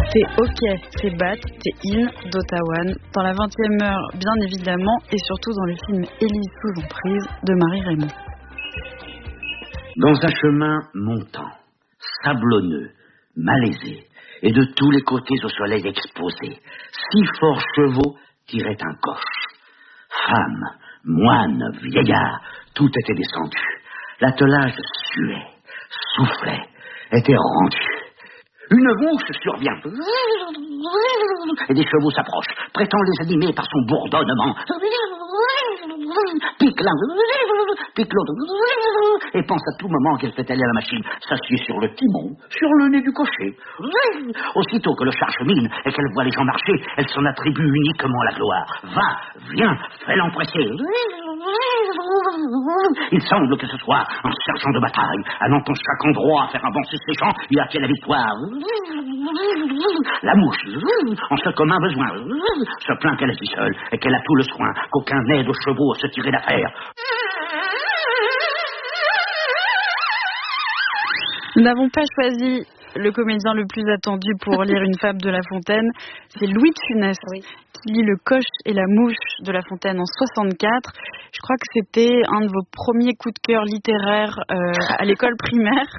T'es OK, t'es Bat, t'es In d'Ottawa, dans la 20e heure bien évidemment, et surtout dans le film Élise sous emprise de Marie Raymond. Dans un chemin montant, sablonneux, malaisé, et de tous les côtés au soleil exposé, 6 forts chevaux tiraient un coche. Femmes, moines, vieillards, tout était descendu. L'attelage suait, soufflait, était rendu. Une mouche survient. Et des chevaux s'approchent, prétend les animer par son bourdonnement. Pique l'un, pique l'autre, et pense à tout moment qu'elle fait aller à la machine, s'assied sur le timon, sur le nez du cocher. Aussitôt que le char chemine et qu'elle voit les gens marcher, elle s'en attribue uniquement la gloire. Va, viens, fais-l'en presser. Il semble que ce soit un sergent de bataille, allant en chaque endroit à faire avancer ses gens et à qui la victoire. La mouche, en ce commun besoin, se plaint qu'elle est si seule et qu'elle a tout le soin, qu'aucun aide aux chevaux à se tirer d'affaire. Nous n'avons pas choisi le comédien le plus attendu pour lire une fable de La Fontaine, c'est Louis de Funès, qui lit Le Coche et la Mouche de La Fontaine en 64. Je crois que c'était un de vos premiers coups de cœur littéraires à l'école primaire.